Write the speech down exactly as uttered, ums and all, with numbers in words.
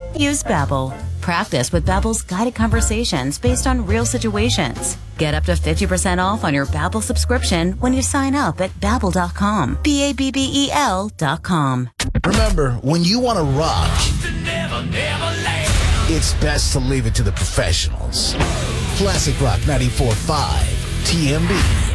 use Babbel. Practice with Babbel's guided conversations based on real situations. Get up to fifty percent off on your Babbel subscription when you sign up at babbel dot com. B A B B E L dot com. Remember, when you want to rock, it's best to leave it to the professionals. Classic Rock ninety-four point five, T M B.